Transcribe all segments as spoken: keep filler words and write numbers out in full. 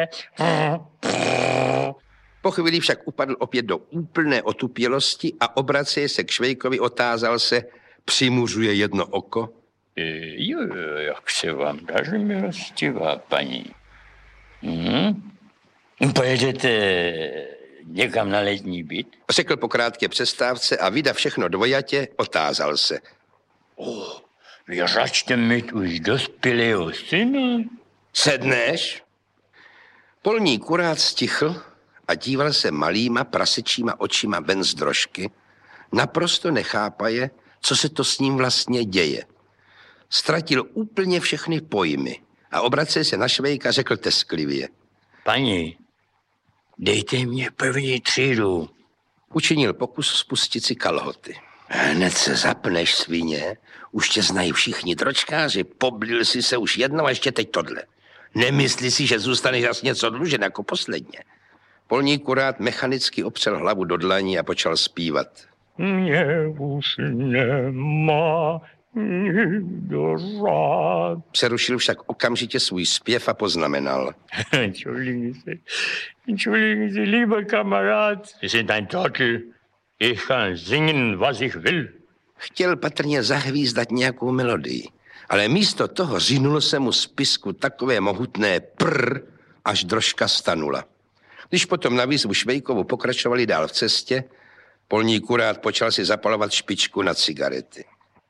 Po chvíli však upadl opět do úplné otupělosti a obraceje se k Švejkovi otázal se, přimužuje jedno oko. Jo, jak se vám daří, milostivá paní? Hm? Pojedete někam na letní byt? Řekl po krátké přestávce a vydav všechno dvojatě, otázal se. Oh, vy račte mít už dospělého syna? Sedneš? Polní kurát stichl a díval se malýma prasečíma očima ven z drožky, naprosto nechápaje, co se to s ním vlastně děje. Ztratil úplně všechny pojmy a obracel se na Švejka, řekl tesklivě. Paní, dejte mě první třídu. Učinil pokus spustit si kalhoty. Hned se zapneš, svině. Už tě znají všichni dročkáři. Poblil si se už jednou a ještě teď tohle. Nemyslí si, že zůstaneš asi něco dlužen jako posledně. Polní kurát mechanicky opřel hlavu do dlaní a počal zpívat. Mě už nemá nikdo rád. Přerušil však okamžitě svůj zpěv a poznamenal. Entschuldigen Sie, entschuldigen Sie, lieber Kamerad, Sie sind ein Trottel. Ich kann singen, was ich will. Chtěl patrně zahvízdat nějakou melodii, ale místo toho řinulo se mu z pisku takové mohutné prr, až drožka stanula. Když potom na výzvu Švejkovu pokračovali dál v cestě, polní kurát počal si zapalovat špičku na cigarety.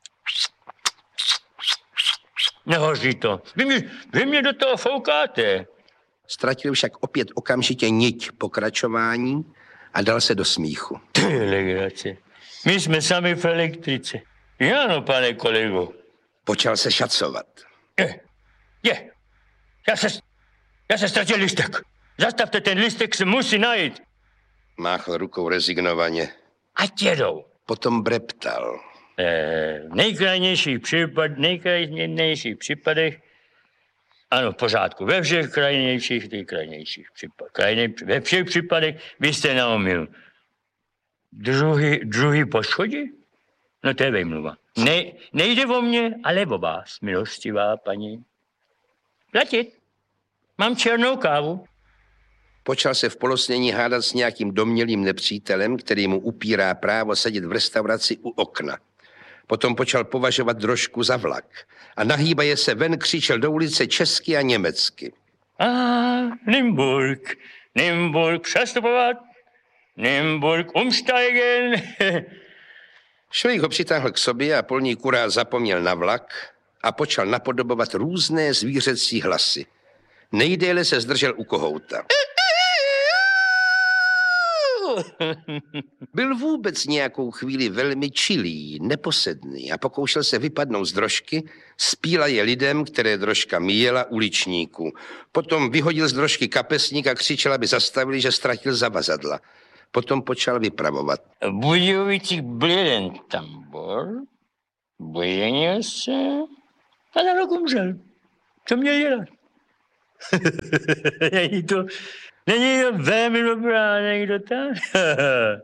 Nehoří to. Vy mě, vy mě do toho foukáte. Ztratil však opět okamžitě niť pokračování a dal se do smíchu. To je legrace. My jsme sami v elektrice. Ano, pane kolego. Počal se šacovat. Je, je. Já se, já se ztratil listek. Zastavte, ten listek se musí najít. Máchl rukou rezignovaně. Ať jedou. Potom breptal. Eh, v nejkrajnějších případ, nejkrajnějších případech, ano, v pořádku, ve všech krajnějších, nejkrajnějších případech, krajně, ve všech případech vy jste na omyl. Druhý, druhý poschodí? No to je vejmluva. Ne, nejde o mě, ale o vás, milostivá paní. Platit. Mám černou kávu. Počal se v polosnění hádat s nějakým domnělým nepřítelem, který mu upírá právo sedět v restauraci u okna. Potom počal považovat drožku za vlak a nahýbaje se ven křičel do ulice česky a německy. A Nymburk, Nymburk přestupovat, Nymburk umsteigen. Švejk ho přitáhl k sobě a polní kurát zapomněl na vlak a počal napodobovat různé zvířecí hlasy. Nejdéle se zdržel u kohouta. Byl vůbec nějakou chvíli velmi čilý, neposedný a pokoušel se vypadnout z drožky, spíla je lidem, které drožka míjela, uličníků. Potom vyhodil z drožky kapesník a křičel, aby zastavili, že ztratil zavazadla. Potom počal vypravovat. V Budějovicích byl jeden tambor, bojenil se a za rok umřel. Co mě dělat? Není to, není to velmi dobrá anekdota?